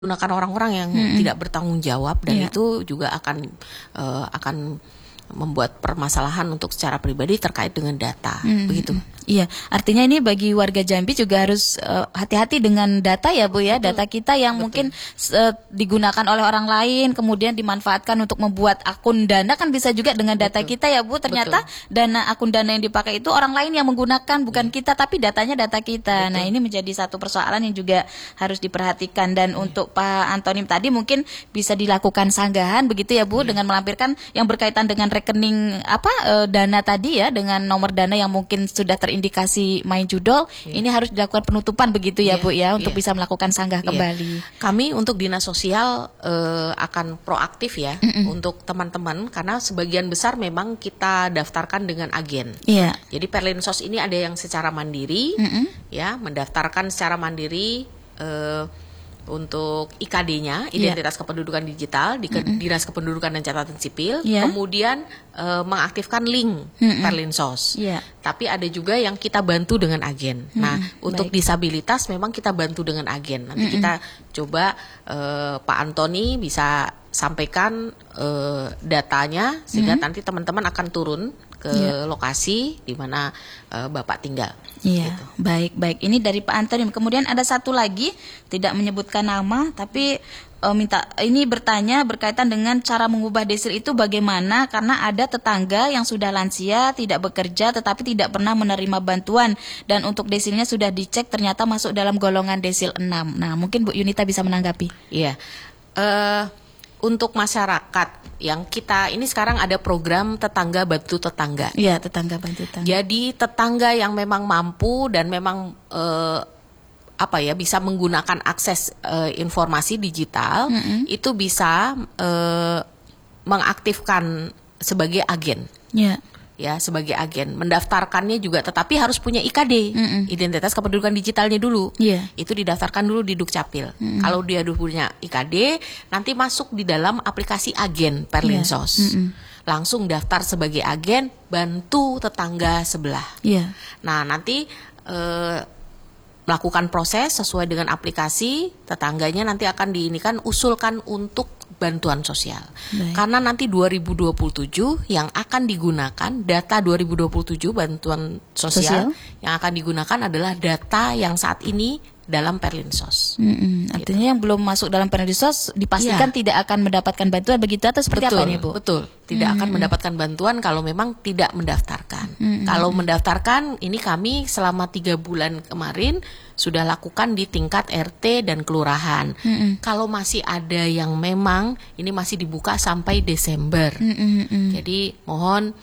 gunakan orang-orang yang tidak bertanggung jawab, dan itu juga akan membuat permasalahan untuk secara pribadi terkait dengan data, begitu. Iya, artinya ini bagi warga Jambi juga harus hati-hati dengan data ya Bu ya, data kita yang mungkin digunakan oleh orang lain, kemudian dimanfaatkan untuk membuat akun Dana, kan bisa juga dengan data kita ya Bu, ternyata dana akun Dana yang dipakai itu orang lain yang menggunakan, bukan kita, tapi datanya data kita. Nah ini menjadi satu persoalan yang juga harus diperhatikan, dan untuk Pak Antonim tadi mungkin bisa dilakukan sanggahan begitu ya Bu, dengan melampirkan yang berkaitan dengan rekening Dana tadi ya, dengan nomor Dana yang mungkin sudah terindikasi main judol, ini harus dilakukan penutupan begitu ya Bu ya, untuk bisa melakukan sanggah kembali. Kami untuk Dinas Sosial akan proaktif ya untuk teman-teman, karena sebagian besar memang kita daftarkan dengan agen. Jadi Perlinsos ini ada yang secara mandiri ya, mendaftarkan secara mandiri untuk IKD-nya, Identitas Kependudukan Digital, di Dinas Kependudukan dan Catatan Sipil, kemudian mengaktifkan link Perlinsos. Tapi ada juga yang kita bantu dengan agen. Nah, untuk disabilitas memang kita bantu dengan agen. Nanti kita coba Pak Antoni bisa sampaikan datanya, sehingga nanti teman-teman akan turun ke lokasi di mana Bapak tinggal. Gitu. Baik. Ini dari Pak Antonim. Kemudian ada satu lagi, tidak menyebutkan nama, tapi ini bertanya berkaitan dengan cara mengubah desil itu bagaimana, karena ada tetangga yang sudah lansia, tidak bekerja, tetapi tidak pernah menerima bantuan, dan untuk desilnya sudah dicek ternyata masuk dalam golongan desil 6. Nah, mungkin Bu Yunita bisa menanggapi. Iya. Untuk masyarakat yang kita ini sekarang ada program tetangga bantu tetangga. Iya, tetangga bantu tetangga. Jadi tetangga yang memang mampu dan memang bisa menggunakan akses informasi digital, itu bisa mengaktifkan sebagai agen. Ya, sebagai agen, mendaftarkannya juga, tetapi harus punya IKD, Identitas Kependudukan Digitalnya dulu. Itu didaftarkan dulu di Dukcapil. Kalau dia punya IKD, nanti masuk di dalam aplikasi agen Perlinsos. Langsung daftar sebagai agen, bantu tetangga sebelah. Nah, nanti melakukan proses sesuai dengan aplikasi, tetangganya nanti akan usulkan untuk bantuan sosial. Karena nanti 2027 yang akan digunakan, data 2027 bantuan sosial yang akan digunakan adalah data yang saat ini dalam Perlinsos. Artinya yang belum masuk dalam Perlinsos dipastikan tidak akan mendapatkan bantuan begitu, atau seperti apa nih Bu? Betul, tidak akan mendapatkan bantuan kalau memang tidak mendaftarkan. Kalau mendaftarkan, ini kami selama 3 bulan kemarin sudah lakukan di tingkat RT dan kelurahan. Kalau masih ada yang memang ini masih dibuka sampai Desember. Jadi mohon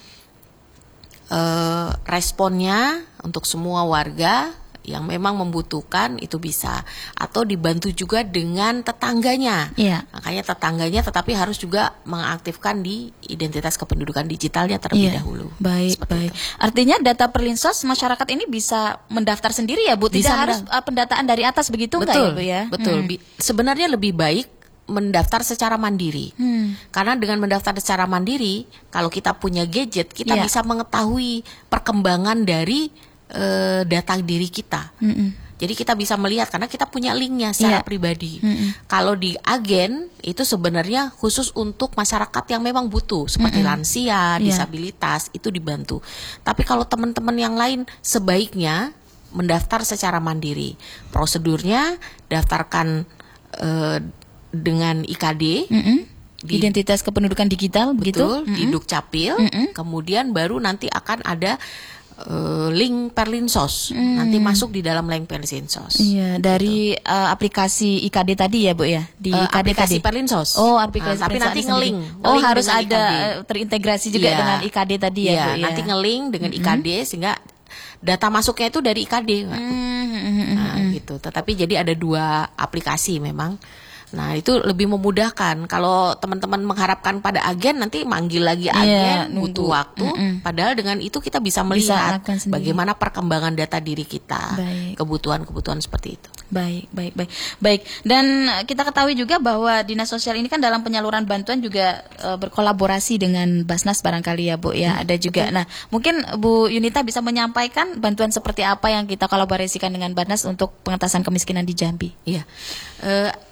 responnya untuk semua warga yang memang membutuhkan itu bisa, atau dibantu juga dengan tetangganya. Makanya tetangganya tetapi harus juga mengaktifkan di Identitas Kependudukan Digitalnya terlebih dahulu. Baik. Artinya data Perlinsos masyarakat ini bisa mendaftar sendiri ya Bu, tidak harus pendataan dari atas begitu enggak ya Bu ya? Betul. Sebenarnya lebih baik mendaftar secara mandiri. Karena dengan mendaftar secara mandiri, kalau kita punya gadget, kita bisa mengetahui perkembangan dari data diri kita. Jadi kita bisa melihat karena kita punya linknya secara pribadi. Kalau di agen itu sebenarnya khusus untuk masyarakat yang memang butuh, seperti lansia, disabilitas, itu dibantu. Tapi kalau teman-teman yang lain sebaiknya mendaftar secara mandiri. Prosedurnya daftarkan dengan IKD, Identitas Kependudukan Digital, betul, di Dukcapil. Kemudian baru nanti akan ada link Perlinsos, nanti masuk di dalam link Perlinsos. Dari aplikasi IKD tadi ya Bu ya, di aplikasi Perlinsos. Aplikasi tapi nanti ngelink. Harus ada terintegrasi juga dengan IKD tadi ya Bu ya. Nanti ngelink dengan IKD sehingga data masuknya itu dari IKD. Gitu. Tetapi jadi ada 2 aplikasi memang. Nah, itu lebih memudahkan. Kalau teman-teman mengharapkan pada agen, nanti manggil lagi agen, butuh waktu. Padahal dengan itu kita bisa melihat bagaimana perkembangan data diri kita, kebutuhan-kebutuhan seperti itu. Baik. Dan kita ketahui juga bahwa Dinas Sosial ini kan dalam penyaluran bantuan juga berkolaborasi dengan Basnas barangkali ya Bu ya. Ada juga. Nah, mungkin Bu Yunita bisa menyampaikan bantuan seperti apa yang kita kolaborasikan dengan Basnas untuk pengentasan kemiskinan di Jambi. Ini alhamdulillah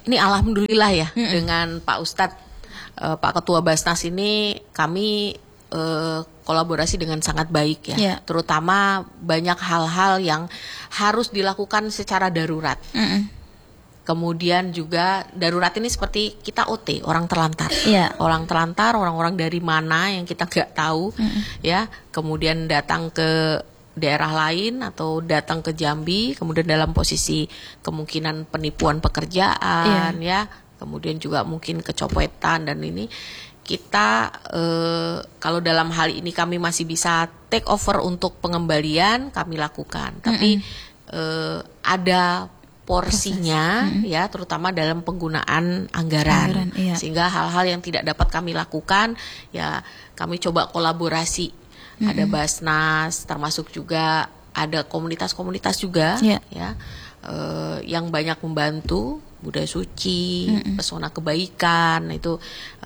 alhamdulillah ya dengan Pak Ustadz, Pak Ketua Basnas ini kami kolaborasi dengan sangat baik ya. Terutama banyak hal-hal yang harus dilakukan secara darurat. Kemudian juga darurat ini seperti kita OT, orang terlantar. Orang terlantar, orang-orang dari mana yang kita nggak tahu ya. Kemudian datang ke daerah lain atau datang ke Jambi, kemudian dalam posisi kemungkinan penipuan pekerjaan ya. Kemudian juga mungkin kecopetan dan ini kita kalau dalam hal ini kami masih bisa take over untuk pengembalian kami lakukan, tapi ada porsinya ya, terutama dalam penggunaan anggaran sehingga hal-hal yang tidak dapat kami lakukan ya kami coba kolaborasi, ada Basnas termasuk juga ada komunitas-komunitas juga ya yang banyak membantu, budaya suci, pesona kebaikan itu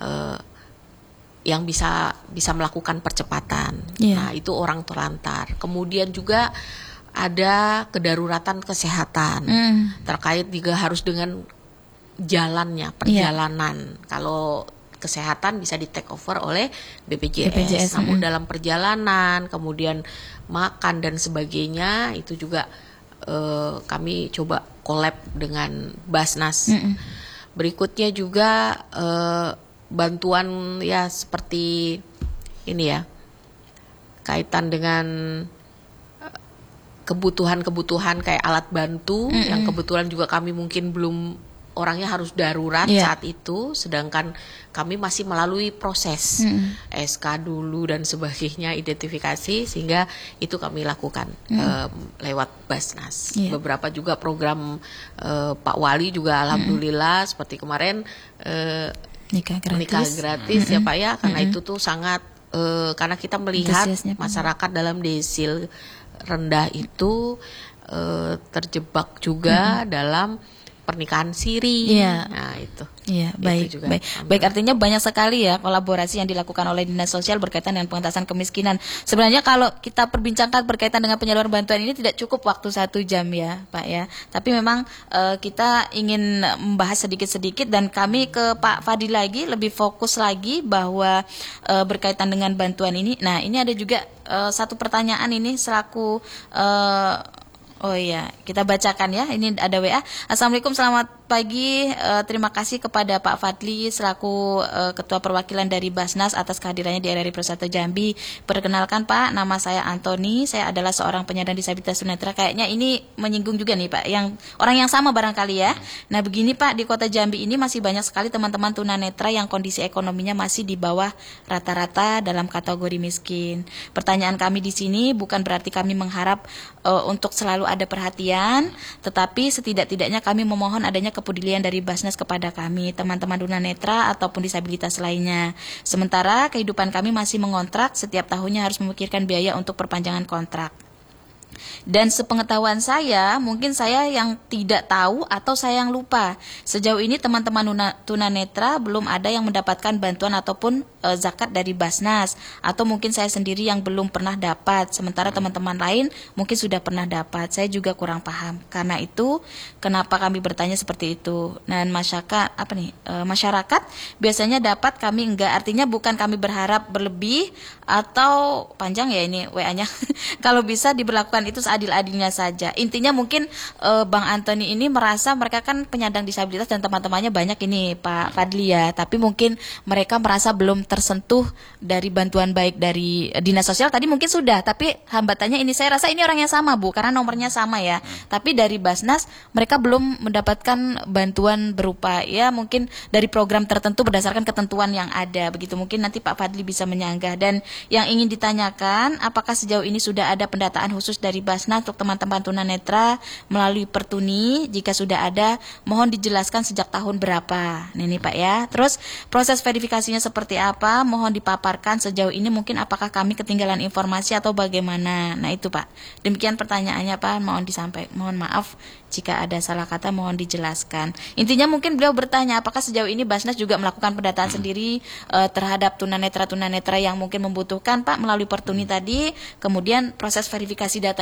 yang bisa melakukan percepatan. Nah, itu orang terlantar. Kemudian juga ada kedaruratan kesehatan terkait juga harus dengan jalannya perjalanan. Kalau kesehatan bisa di take over oleh BPJS. Namun dalam perjalanan, kemudian makan dan sebagainya itu juga kami coba collab dengan Basnas. Berikutnya juga bantuan ya seperti ini ya, kaitan dengan kebutuhan-kebutuhan kayak alat bantu yang kebetulan juga kami mungkin belum, orangnya harus darurat saat itu, sedangkan kami masih melalui proses SK dulu dan sebagainya, identifikasi, sehingga itu kami lakukan lewat Basnas. Beberapa juga program Pak Wali juga alhamdulillah seperti kemarin nikah gratis ya Pak ya, karena itu tuh sangat karena kita melihat masyarakat dalam desil rendah itu terjebak juga dalam pernikahan siri. Nah, itu. Baik, artinya banyak sekali ya kolaborasi yang dilakukan oleh Dinas Sosial berkaitan dengan pengentasan kemiskinan. Sebenarnya kalau kita perbincangkan berkaitan dengan penyaluran bantuan ini tidak cukup waktu 1 jam ya, Pak ya. Tapi memang kita ingin membahas sedikit-sedikit dan kami ke Pak Fadli lagi lebih fokus lagi bahwa berkaitan dengan bantuan ini. Nah, ini ada juga satu pertanyaan ini selaku oh iya, kita bacakan ya. Ini ada WA. Assalamualaikum, selamat pagi. Terima kasih kepada Pak Fadli selaku Ketua Perwakilan dari Basnas atas kehadirannya di RRI Pro1 Jambi. Perkenalkan Pak, nama saya Antoni. Saya adalah seorang penyandang disabilitas tunanetra. Kayaknya ini menyinggung juga nih Pak, yang orang yang sama barangkali ya. Nah begini Pak, di Kota Jambi ini masih banyak sekali teman-teman tunanetra yang kondisi ekonominya masih di bawah rata-rata dalam kategori miskin. Pertanyaan kami di sini bukan berarti kami mengharap untuk selalu ada perhatian, tetapi setidak-tidaknya kami memohon adanya kepedulian dari Basnas kepada kami, teman-teman tunanetra ataupun disabilitas lainnya. Sementara kehidupan kami masih mengontrak, setiap tahunnya harus memikirkan biaya untuk perpanjangan kontrak. Dan sepengetahuan saya, mungkin saya yang tidak tahu atau saya yang lupa. Sejauh ini teman-teman tunanetra belum ada yang mendapatkan bantuan ataupun zakat dari Basnas, atau mungkin saya sendiri yang belum pernah dapat. Sementara teman-teman lain mungkin sudah pernah dapat. Saya juga kurang paham. Karena itu, kenapa kami bertanya seperti itu? Dan masyarakat biasanya dapat, kami enggak. Artinya bukan kami berharap berlebih atau panjang ya ini WA-nya. Kalau bisa diberlakukan itu seadil-adilnya saja. Intinya mungkin Bang Antoni ini merasa mereka kan penyandang disabilitas dan teman-temannya banyak ini Pak Fadli ya, tapi mungkin mereka merasa belum tersentuh dari bantuan baik dari Dinas Sosial. Tadi mungkin sudah, tapi hambatannya ini saya rasa ini orang yang sama Bu, karena nomornya sama ya. Tapi dari Basnas mereka belum mendapatkan bantuan berupa ya mungkin dari program tertentu berdasarkan ketentuan yang ada. Begitu, mungkin nanti Pak Fadli bisa menyanggah. Dan yang ingin ditanyakan, apakah sejauh ini sudah ada pendataan khusus dari Basnas untuk teman-teman tunanetra melalui Pertuni? Jika sudah ada, mohon dijelaskan sejak tahun berapa. Ini Pak ya. Terus proses verifikasinya seperti apa? Mohon dipaparkan sejauh ini, mungkin apakah kami ketinggalan informasi atau bagaimana? Nah itu Pak. Demikian pertanyaannya Pak, mohon maaf jika ada salah kata, mohon dijelaskan. Intinya mungkin beliau bertanya apakah sejauh ini Basnas juga melakukan pendataan sendiri terhadap tunanetra yang mungkin membutuhkan Pak melalui Pertuni tadi, kemudian proses verifikasi datanya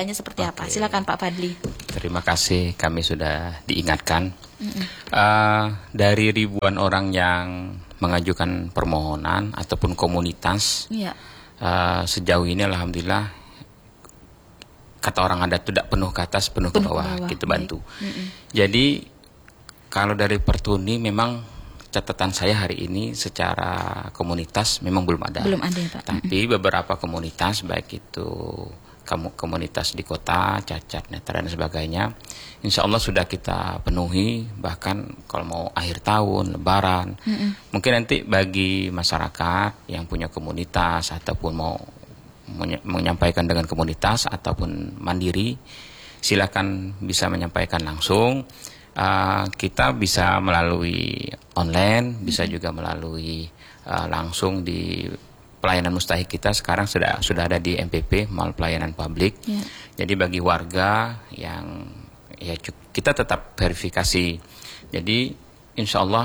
kegiatannya seperti apa? Silakan Pak Fadli. Terima kasih, kami sudah diingatkan. Dari ribuan orang yang mengajukan permohonan ataupun komunitas, sejauh ini alhamdulillah kata orang adat tidak penuh ke atas, penuh ke bawah, kita bantu. Jadi kalau dari Pertuni memang catatan saya hari ini secara komunitas memang belum ada. Belum ada ya Pak. Tapi beberapa komunitas, baik itu komunitas di kota, Cacat, Netra dan sebagainya, insya Allah sudah kita penuhi. Bahkan kalau mau akhir tahun, Lebaran, mungkin nanti bagi masyarakat yang punya komunitas ataupun mau menyampaikan dengan komunitas ataupun mandiri, silakan bisa menyampaikan langsung. Kita bisa melalui online, bisa juga melalui langsung di pelayanan mustahik kita sekarang sudah ada di MPP, Mall Pelayanan Publik. Jadi bagi warga yang kita tetap verifikasi. Jadi insya Allah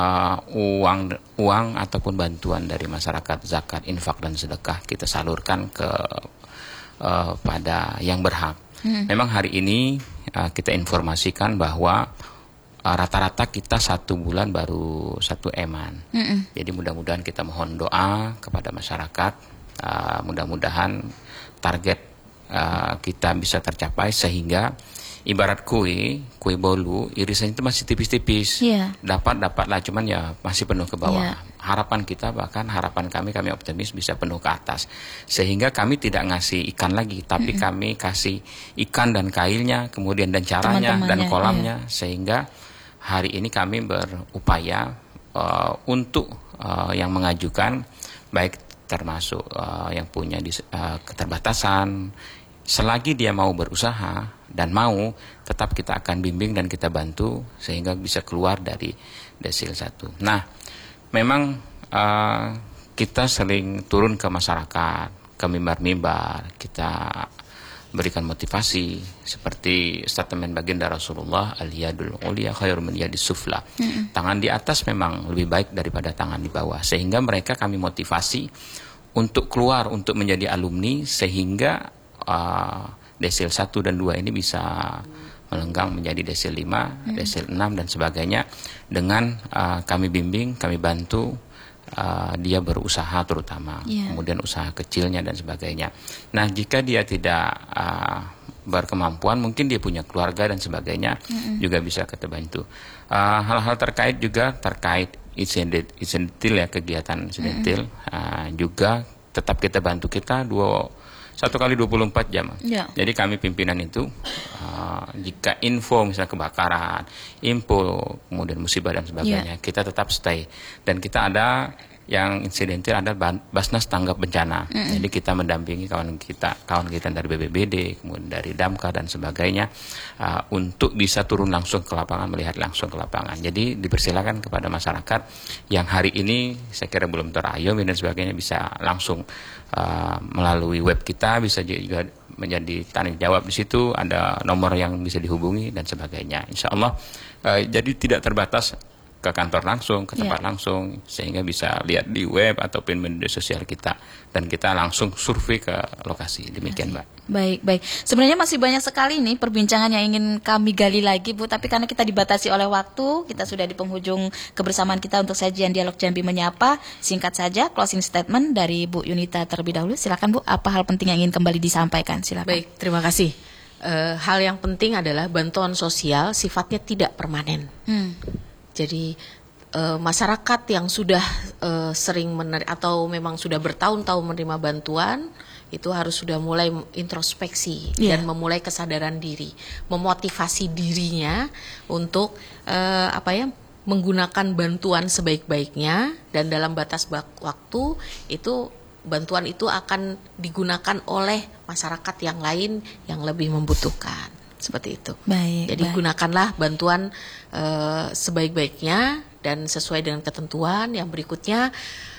uang ataupun bantuan dari masyarakat, zakat, infak dan sedekah kita salurkan pada yang berhak. Memang hari ini kita informasikan bahwa rata-rata kita 1 bulan baru 1 eman. Jadi mudah-mudahan kita mohon doa kepada masyarakat, mudah-mudahan target kita bisa tercapai sehingga ibarat kue bolu irisannya itu masih tipis-tipis. Dapatlah, cuman ya masih penuh ke bawah. Harapan kita, bahkan harapan kami optimis bisa penuh ke atas. Sehingga kami tidak ngasih ikan lagi, tapi kami kasih ikan dan kailnya, kemudian dan caranya dan kolamnya. Sehingga hari ini kami berupaya untuk yang mengajukan, baik termasuk yang punya keterbatasan, selagi dia mau berusaha dan mau, tetap kita akan bimbing dan kita bantu sehingga bisa keluar dari desil 1. Nah, memang kita sering turun ke masyarakat, ke mimbar-mimbar, kita berikan motivasi seperti statement baginda Rasulullah, al-yadul ulia khairun min yadis sufla. Tangan di atas memang lebih baik daripada tangan di bawah, sehingga mereka kami motivasi untuk keluar, untuk menjadi alumni, sehingga desil 1 dan 2 ini bisa melenggang menjadi desil 5, desil 6 dan sebagainya, dengan kami bimbing, kami bantu dia berusaha terutama, kemudian usaha kecilnya dan sebagainya. Nah, jika dia tidak berkemampuan, mungkin dia punya keluarga dan sebagainya, juga bisa kita bantu. Hal-hal terkait insidentil ya, kegiatan insidentil, juga tetap kita bantu, kita 1 kali 24 jam. Jadi kami pimpinan itu, jika info misalnya kebakaran, info kemudian musibah dan sebagainya, kita tetap stay. Dan kita ada yang insidentil, ada Basnas tanggap bencana. Jadi kita mendampingi kawan kita dari BPBD, kemudian dari Damkar dan sebagainya, untuk bisa turun langsung ke lapangan, melihat langsung ke lapangan. Jadi dipersilakan kepada masyarakat yang hari ini saya kira belum terayomi dan sebagainya, bisa langsung melalui web kita, bisa juga menjadi tanya jawab di situ, ada nomor yang bisa dihubungi dan sebagainya. Insya Allah jadi tidak terbatas ke kantor langsung, ke tempat langsung, sehingga bisa lihat di web ataupun media sosial kita, dan kita langsung survei ke lokasi. Demikian, Mbak. Baik. Sebenarnya masih banyak sekali nih perbincangan yang ingin kami gali lagi, Bu, tapi karena kita dibatasi oleh waktu, kita sudah di penghujung kebersamaan kita untuk sajian Dialog Jambi Menyapa. Singkat saja closing statement dari Bu Yunita terlebih dahulu. Silakan, Bu, apa hal penting yang ingin kembali disampaikan? Silakan. Baik, terima kasih. Hal yang penting adalah bantuan sosial sifatnya tidak permanen. Jadi masyarakat yang sudah sering atau memang sudah bertahun-tahun menerima bantuan, itu harus sudah mulai introspeksi dan memulai kesadaran diri, memotivasi dirinya untuk menggunakan bantuan sebaik-baiknya, dan dalam batas waktu itu bantuan itu akan digunakan oleh masyarakat yang lain yang lebih membutuhkan. Seperti itu. Jadi gunakanlah bantuan sebaik-baiknya dan sesuai dengan ketentuan. Yang berikutnya,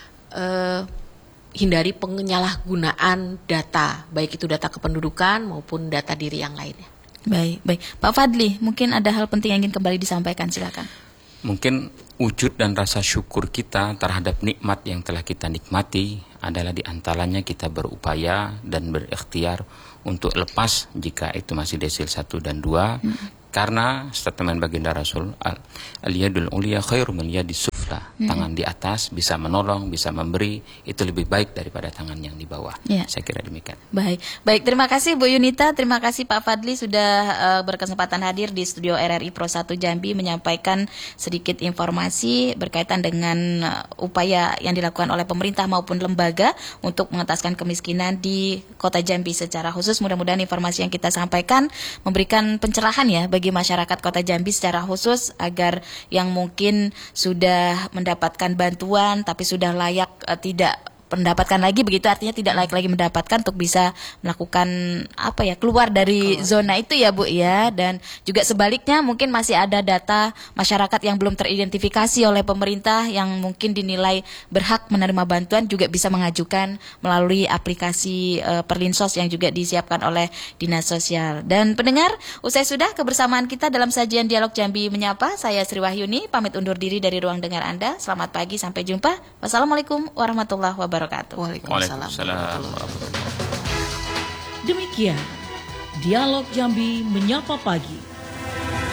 hindari penyalahgunaan data, baik itu data kependudukan maupun data diri yang lainnya. Baik. Pak Fadli, mungkin ada hal penting yang ingin kembali disampaikan, silakan. Mungkin wujud dan rasa syukur kita terhadap nikmat yang telah kita nikmati adalah diantaranya kita berupaya dan berikhtiar untuk lepas jika itu masih desil 1 dan 2. Karena statement baginda Rasul, al-yadul ulia khairu min yadis sufla. Tangan di atas bisa menolong, bisa memberi, itu lebih baik daripada tangan yang di bawah. Saya kira demikian. Baik, terima kasih Bu Yunita, terima kasih Pak Fadli sudah berkesempatan hadir di studio RRI Pro 1 Jambi menyampaikan sedikit informasi berkaitan dengan upaya yang dilakukan oleh pemerintah maupun lembaga untuk mengentaskan kemiskinan di Kota Jambi secara khusus. Mudah-mudahan informasi yang kita sampaikan memberikan pencerahan ya bagi masyarakat Kota Jambi secara khusus agar yang mungkin sudah mendapatkan bantuan tapi sudah layak tidak mendapatkan lagi, begitu artinya tidak layak lagi mendapatkan, untuk bisa melakukan keluar dari zona itu ya Bu ya. Dan juga sebaliknya mungkin masih ada data masyarakat yang belum teridentifikasi oleh pemerintah yang mungkin dinilai berhak menerima bantuan juga bisa mengajukan melalui aplikasi Perlinsos yang juga disiapkan oleh Dinas Sosial. Dan pendengar, usai sudah kebersamaan kita dalam sajian Dialog Jambi Menyapa, saya Sri Wahyuni pamit undur diri dari ruang dengar Anda. Selamat pagi, sampai jumpa. Wassalamualaikum warahmatullahi wabarakatuh. Waalaikumsalam. Demikian Dialog Jambi Menyapa Pagi.